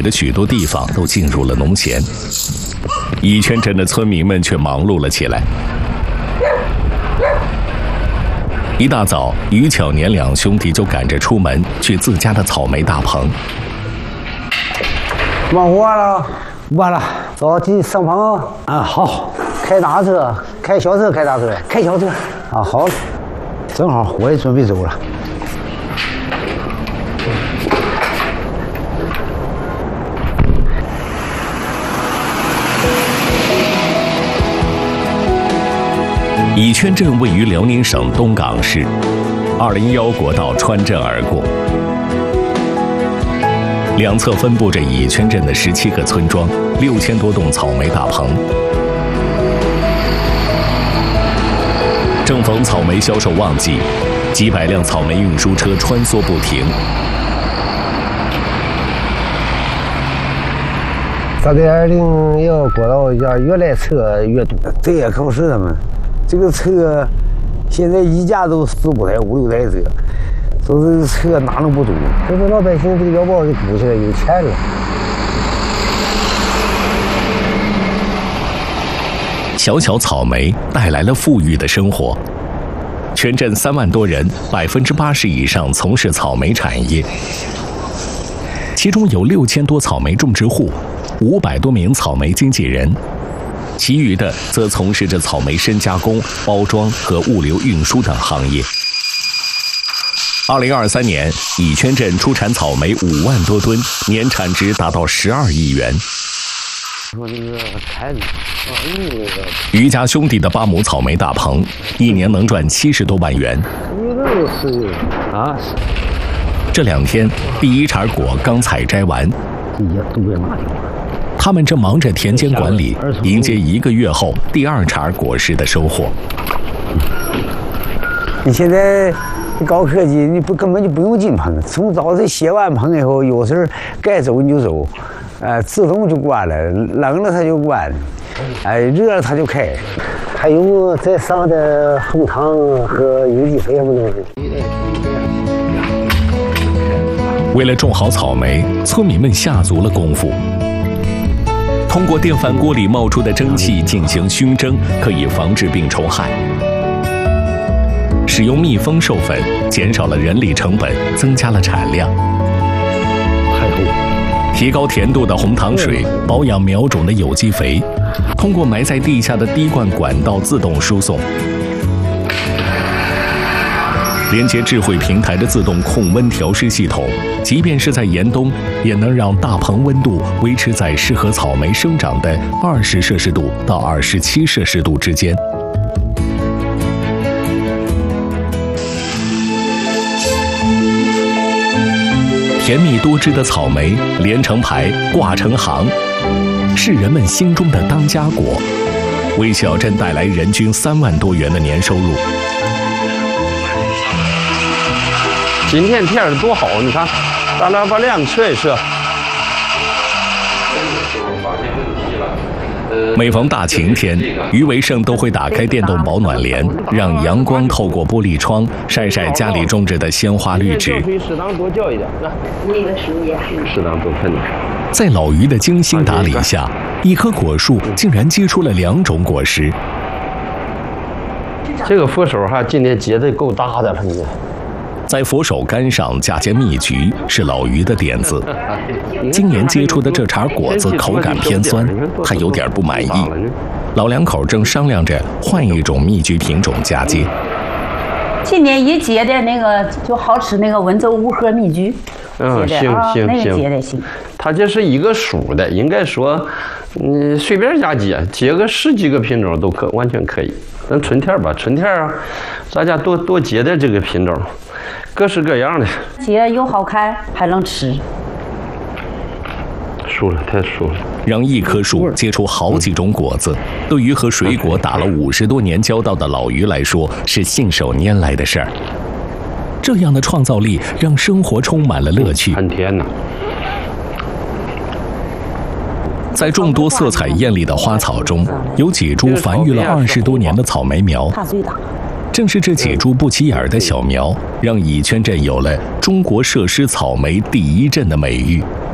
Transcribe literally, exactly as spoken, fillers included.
的许多地方都进入了农闲，乙圈镇的村民们却忙碌了起来。一大早，于巧年两兄弟就赶着出门去自家的草莓大棚。 忙活完了，完了，着急上棚啊！好，开大车，开小车，开大车，开小车啊！好，正好我也准备走了。 乙圈镇位于辽宁省东港市，二零一国道穿镇而过，两侧分布着乙圈镇的十七个村庄，六千多栋草莓大棚。正逢草莓销售旺季，几百辆草莓运输车穿梭不停。 这个二零一国道要越来车越多，这也可不是他们。这个车现在一家都四五台、五六台车，说这个车哪能不多？这个老百姓这个腰包就鼓起来，有钱了。 小小草莓带来了富裕的生活，全镇三万多人，百分之八十以上从事草莓产业，其中有六千多草莓种植户，五百多名草莓经纪人。其余的则从事着草莓深加工、包装和物流运输等行业。二零二三年，乙圈镇出产草莓五万多吨，年产值达到十二亿元。于家兄弟的八亩草莓大棚，一年能赚七十多万元。 啊！ 这两天，第一茬果刚采摘完。他们正忙着田间管理，迎接一个月后第二茬果实的收获。 你现在高科技，你不根本就不用进棚，从早晨卸完棚以后，有时候该走你就走，呃，自动就关了，冷了它就关，哎，热了它就开。还有再上的红糖和有机肥什么东西。 为了种好草莓，村民们下足了功夫。通过电饭锅里冒出的蒸汽进行熏蒸，可以防治病虫害。使用蜜蜂授粉，减少了人力成本，增加了产量。提高甜度的红糖水，保养苗种的有机肥，通过埋在地下的滴灌管道自动输送。连接智慧平台的自动控温调湿系统，即便是在严冬，也能让大棚温度维持在适合草莓生长的二十摄氏度到二十七摄氏度之间。甜蜜多汁的草莓连成排，挂成行，是人们心中的当家果，为小镇带来人均三万多元的年收入。 今天天儿多好，你看，咱俩把两测一测。 每逢大晴天，于维胜都会打开电动保暖帘，让阳光透过玻璃窗晒晒家里种植的鲜花绿植。 适当多浇一点，那个是也适当多喷点。 在老于的精心打理下，一棵果树竟然结出了两种果实。 这个佛手哈，今年结的够大的了，你看。 在佛手柑上加些蜜橘是老于的点子。今年结出的这茬果子口感偏酸，他有点不满意。老两口正商量着换一种蜜橘品种嫁接。 今年一结的那个就好吃，那个温州五盒蜜橘。 嗯，行行那个结的行。它这是一个属的，应该说，你随便家结，结个十几个品种都可，完全可以。咱春天吧，春天啊，大家多多结点这个品种。各式各样的， 结又好看，还能吃。 熟了，太熟了。 让一棵树结出好几种果子，对于和水果打了五十多年交道的老于来说，是信手拈来的事儿。这样的创造力让生活充满了乐趣。 很甜呐。 在众多色彩艳丽的花草中，有几株繁育了二十多年的草莓苗。正是这几株不起眼的小苗，让乙圈镇有了中国设施草莓第一镇的美誉。